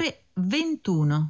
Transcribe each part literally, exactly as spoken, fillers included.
ore ventuno.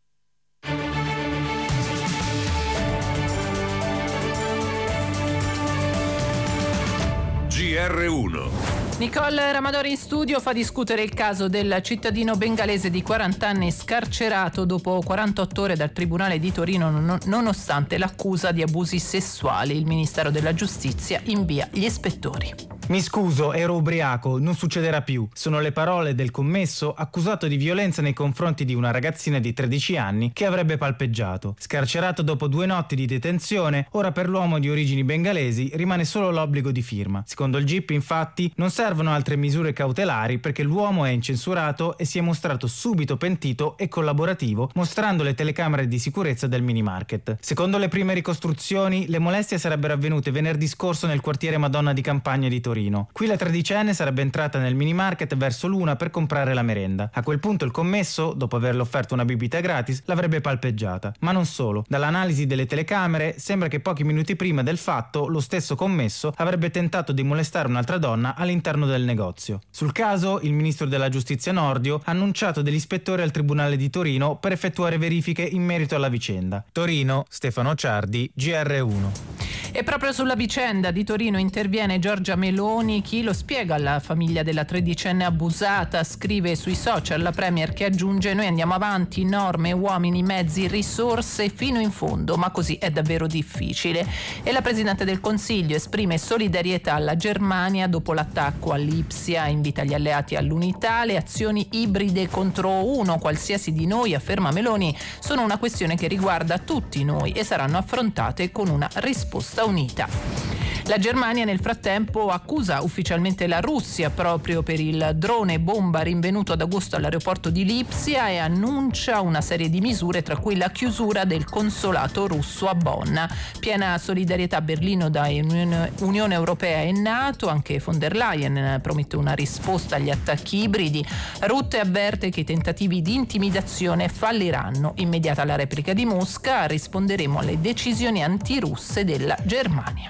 G R uno. Nicole Ramadori in studio fa discutere il caso del cittadino bengalese di quaranta anni scarcerato dopo quarantotto ore dal Tribunale di Torino non, nonostante l'accusa di abusi sessuali. Il Ministero della Giustizia invia gli ispettori. Mi scuso, ero ubriaco, non succederà più. Sono le parole del commesso accusato di violenza nei confronti di una ragazzina di tredici anni che avrebbe palpeggiato. Scarcerato dopo due notti di detenzione, ora per l'uomo di origini bengalesi rimane solo l'obbligo di firma. Secondo il G I P, infatti, non servono altre misure cautelari perché l'uomo è incensurato e si è mostrato subito pentito e collaborativo, mostrando le telecamere di sicurezza del minimarket. Secondo le prime ricostruzioni, le molestie sarebbero avvenute venerdì scorso nel quartiere Madonna di Campagna di Torino. Qui la tredicenne sarebbe entrata nel minimarket verso l'una per comprare la merenda. A quel punto il commesso, dopo averle offerto una bibita gratis, l'avrebbe palpeggiata. Ma non solo. Dall'analisi delle telecamere sembra che pochi minuti prima del fatto lo stesso commesso avrebbe tentato di molestare un'altra donna all'interno del negozio. Sul caso, il ministro della Giustizia Nordio ha annunciato degli ispettori al Tribunale di Torino per effettuare verifiche in merito alla vicenda. Torino, Stefano Ciardi, G R uno. E proprio sulla vicenda di Torino interviene Giorgia Meloni. Chi lo spiega alla famiglia della tredicenne abusata? Scrive sui social la premier, che aggiunge: noi andiamo avanti, norme, uomini, mezzi, risorse fino in fondo, ma così è davvero difficile. E la Presidente del Consiglio esprime solidarietà alla Germania dopo l'attacco all'Ipsia, invita gli alleati all'unità. Le azioni ibride contro uno qualsiasi di noi, afferma Meloni, sono una questione che riguarda tutti noi e saranno affrontate con una risposta unita. La Germania nel frattempo accusa ufficialmente la Russia proprio per il drone bomba rinvenuto ad agosto all'aeroporto di Lipsia e annuncia una serie di misure, tra cui la chiusura del consolato russo a Bonn. Piena solidarietà a Berlino da Unione Europea e NATO. Anche von der Leyen promette una risposta agli attacchi ibridi. Rutte avverte che i tentativi di intimidazione falliranno. Immediata la replica di Mosca, risponderemo alle decisioni antirusse della Germania.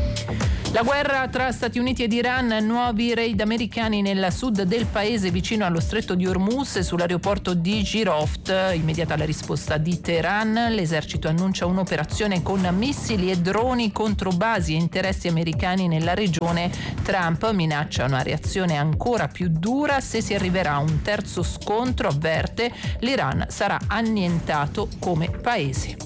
La guerra tra Stati Uniti ed Iran, nuovi raid americani nel sud del paese vicino allo stretto di Hormuz e sull'aeroporto di Giroft. Immediata la risposta di Teheran, l'esercito annuncia un'operazione con missili e droni contro basi e interessi americani nella regione. Trump minaccia una reazione ancora più dura se si arriverà a un terzo scontro, avverte l'Iran sarà annientato come paese.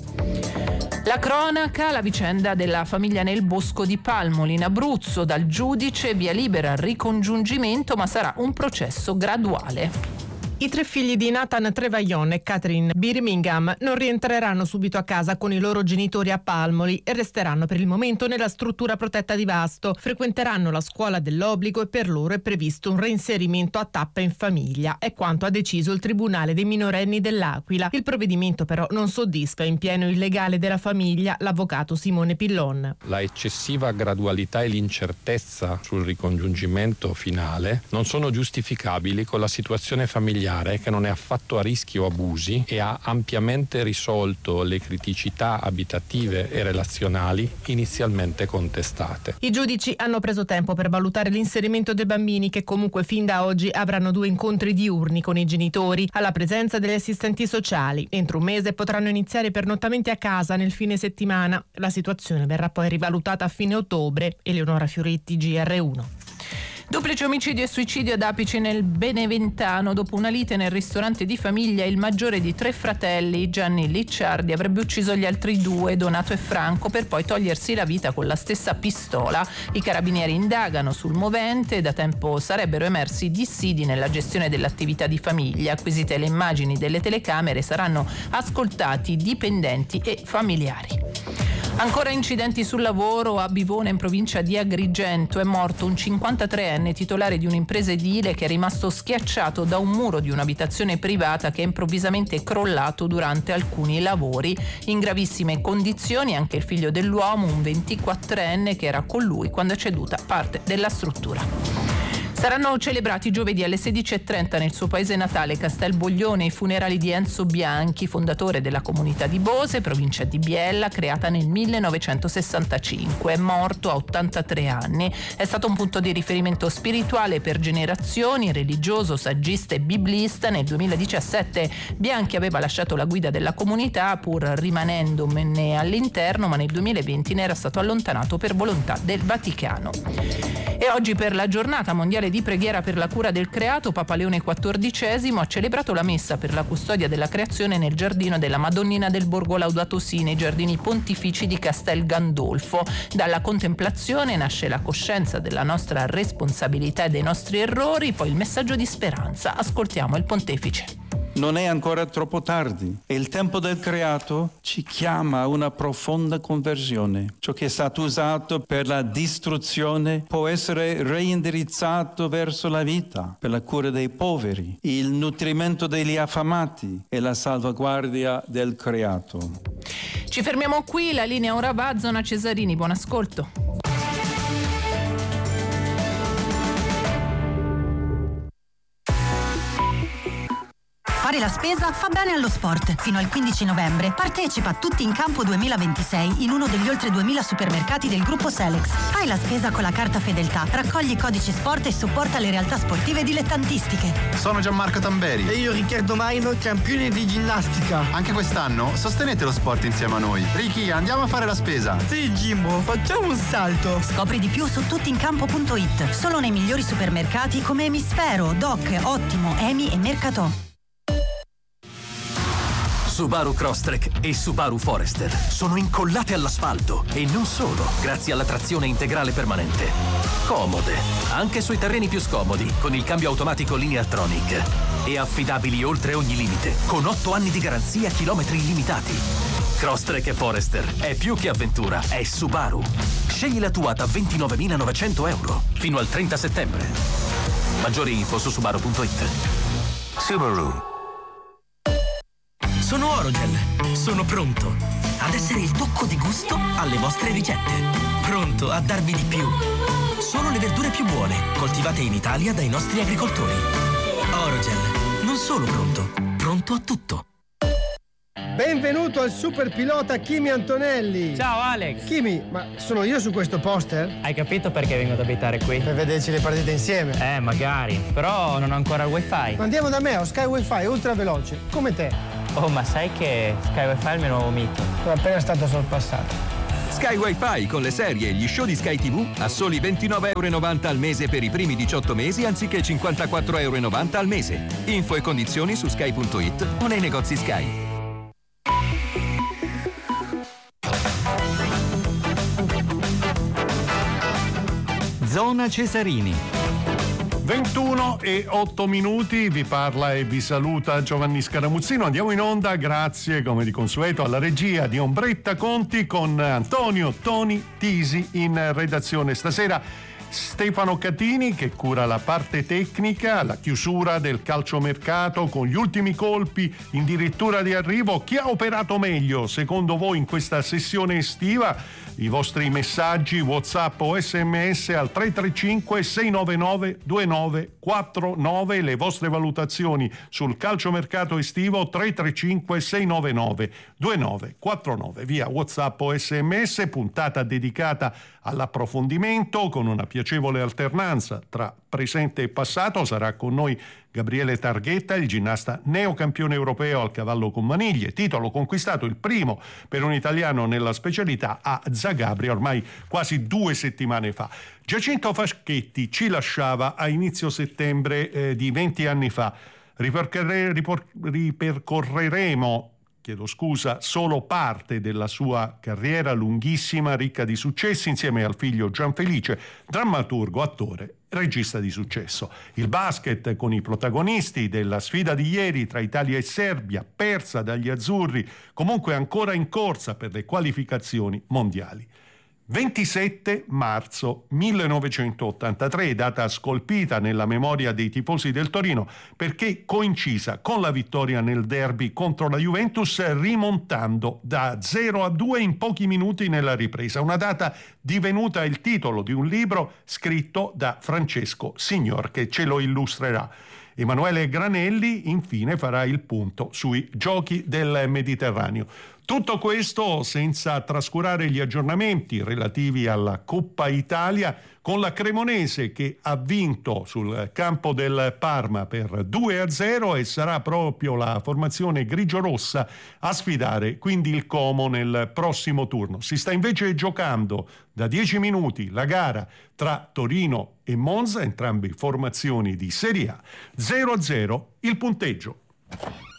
La cronaca, la vicenda della famiglia nel bosco di Palmoli in Abruzzo, dal giudice via libera al ricongiungimento, ma sarà un processo graduale. I tre figli di Nathan Trevaillon e Catherine Birmingham non rientreranno subito a casa con i loro genitori a Palmoli e resteranno per il momento nella struttura protetta di Vasto. Frequenteranno la scuola dell'obbligo e per loro è previsto un reinserimento a tappe in famiglia. È quanto ha deciso il Tribunale dei minorenni dell'Aquila. Il provvedimento però non soddisfa in pieno il legale della famiglia, l'avvocato Simone Pillon. La eccessiva gradualità e l'incertezza sul ricongiungimento finale non sono giustificabili con la situazione familiare, che non è affatto a rischio abusi e ha ampiamente risolto le criticità abitative e relazionali inizialmente contestate. I giudici hanno preso tempo per valutare l'inserimento dei bambini, che comunque fin da oggi avranno due incontri diurni con i genitori alla presenza degli assistenti sociali. Entro un mese potranno iniziare i pernottamenti a casa nel fine settimana. La situazione verrà poi rivalutata a fine ottobre. Eleonora Fioretti, G R uno. Duplice omicidio e suicidio ad Apice nel Beneventano. Dopo una lite nel ristorante di famiglia, il maggiore di tre fratelli, Gianni Licciardi, avrebbe ucciso gli altri due, Donato e Franco, per poi togliersi la vita con la stessa pistola. I carabinieri indagano sul movente. Da tempo sarebbero emersi dissidi nella gestione dell'attività di famiglia. Acquisite le immagini delle telecamere, saranno ascoltati dipendenti e familiari. Ancora incidenti sul lavoro a Bivona, in provincia di Agrigento. È morto un cinquantatreenne titolare di un'impresa edile che è rimasto schiacciato da un muro di un'abitazione privata che è improvvisamente crollato durante alcuni lavori. In gravissime condizioni anche il figlio dell'uomo, un ventiquattrenne che era con lui quando è ceduta parte della struttura. Saranno celebrati giovedì alle sedici e trenta nel suo paese natale Castelboglione i funerali di Enzo Bianchi, fondatore della comunità di Bose, provincia di Biella, creata nel millenovecentosessantacinque. È morto a ottantatré anni. È stato un punto di riferimento spirituale per generazioni, religioso, saggista e biblista. Nel duemiladiciassette Bianchi aveva lasciato la guida della comunità pur rimanendomene all'interno, ma nel duemilaventi ne era stato allontanato per volontà del Vaticano. E oggi, per la giornata mondiale di preghiera per la cura del creato, Papa Leone quattordicesimo ha celebrato la messa per la custodia della creazione nel giardino della Madonnina del Borgo Laudato Si, nei giardini pontifici di Castel Gandolfo. Dalla contemplazione nasce la coscienza della nostra responsabilità e dei nostri errori, poi il messaggio di speranza. Ascoltiamo il pontefice. Non è ancora troppo tardi e il tempo del creato ci chiama a una profonda conversione. Ciò che è stato usato per la distruzione può essere reindirizzato verso la vita, per la cura dei poveri, il nutrimento degli affamati e la salvaguardia del creato. Ci fermiamo qui, la linea ora va a Zona Cesarini. Buon ascolto. Fare la spesa fa bene allo sport. Fino al quindici novembre partecipa a Tutti in Campo duemilaventisei in uno degli oltre duemila supermercati del gruppo Selex. Fai la spesa con la carta Fedeltà, raccogli i codici sport e supporta le realtà sportive dilettantistiche. Sono Gianmarco Tamberi. E io Riccardo Maino, campione di ginnastica. Anche quest'anno sostenete lo sport insieme a noi. Ricky, andiamo a fare la spesa. Sì, Jimbo, facciamo un salto. Scopri di più su tuttincampo punto it. Solo nei migliori supermercati come Emisfero, Doc, Ottimo, Emi e Mercatò. Subaru Crosstrek e Subaru Forester sono incollate all'asfalto e non solo, grazie alla trazione integrale permanente. Comode, anche sui terreni più scomodi, con il cambio automatico Lineartronic. E affidabili oltre ogni limite, con otto anni di garanzia e chilometri illimitati. Crosstrek e Forester è più che avventura, è Subaru. Scegli la tua da ventinovemilanovecento euro fino al trenta settembre. Maggiori info su subaru punto it. Subaru. Sono Orogel, sono pronto ad essere il tocco di gusto alle vostre ricette. Pronto a darvi di più. Solo le verdure più buone, coltivate in Italia dai nostri agricoltori. Orogel, non solo pronto, pronto a tutto. Benvenuto al super pilota Kimi Antonelli. Ciao Alex. Kimi, ma sono io su questo poster? Hai capito perché vengo ad abitare qui? Per vederci le partite insieme. Eh, magari, però non ho ancora il wifi. Ma andiamo da me, ho Sky Wi-Fi ultra veloce, come te. Oh, ma sai che Sky Wi-Fi è il mio nuovo mito? Sono appena stato sorpassato. Sky Wi-Fi con le serie e gli show di Sky tivù a soli ventinove e novanta euro al mese per i primi diciotto mesi anziché cinquantaquattro e novanta euro al mese. Info e condizioni su sky punto it o nei negozi Sky. Zona Cesarini. ventuno e otto minuti, vi parla e vi saluta Giovanni Scaramuzzino. Andiamo in onda grazie, come di consueto, alla regia di Ombretta Conti con Antonio Toni Tisi in redazione. Stasera Stefano Catini che cura la parte tecnica, la chiusura del calciomercato con gli ultimi colpi in dirittura di arrivo. Chi ha operato meglio secondo voi in questa sessione estiva? I vostri messaggi WhatsApp o sms al tre tre cinque sei nove nove due nove quattro nove, le vostre valutazioni sul calciomercato estivo tre tre cinque sei nove nove due nove quattro nove via WhatsApp o sms, puntata dedicata all'approfondimento con una piacevole alternanza tra presente e passato. Sarà con noi Gabriele Targhetta, il ginnasta neocampione europeo al cavallo con maniglie, titolo conquistato il primo per un italiano nella specialità a Zagabria ormai quasi due settimane fa. Giacinto Faschetti ci lasciava a inizio settembre eh, di venti anni fa. Ripercorre, ripor, ripercorreremo chiedo scusa, solo parte della sua carriera lunghissima, ricca di successi, insieme al figlio Gianfelice, drammaturgo, attore, regista di successo. Il basket con i protagonisti della sfida di ieri tra Italia e Serbia, persa dagli azzurri, comunque ancora in corsa per le qualificazioni mondiali. ventisette marzo millenovecentottantatré, data scolpita nella memoria dei tifosi del Torino perché coincisa con la vittoria nel derby contro la Juventus, rimontando da zero a due in pochi minuti nella ripresa. Una data divenuta il titolo di un libro scritto da Francesco Signor, che ce lo illustrerà. Emanuele Granelli infine farà il punto sui Giochi del Mediterraneo. Tutto questo senza trascurare gli aggiornamenti relativi alla Coppa Italia, con la Cremonese che ha vinto sul campo del Parma per due a zero e sarà proprio la formazione grigio-rossa a sfidare quindi il Como nel prossimo turno. Si sta invece giocando da dieci minuti la gara tra Torino e Monza, entrambe formazioni di Serie A. zero a zero il punteggio.